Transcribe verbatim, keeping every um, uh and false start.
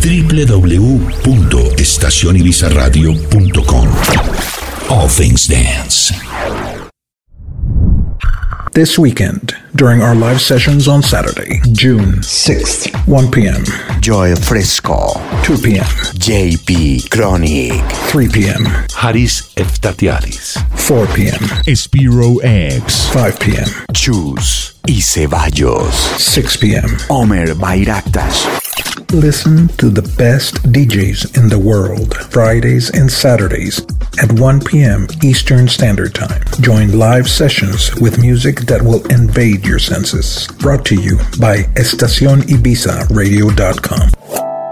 w w w punto estación ibiza radio punto com. All things dance. This weekend, during our live sessions on Saturday, June sixth, one p.m. Joe Fresco. two p.m. J P Chronic. three p.m. Haris Eftatialis. four p.m. Spiro X. five p.m. Chus y Ceballos. six p.m. Omer Bayraktas. Listen to the best D Js in the world, Fridays and Saturdays at one p.m. Eastern Standard Time. Join live sessions with music that will invade your senses. Brought to you by estacion ibiza radio dot com.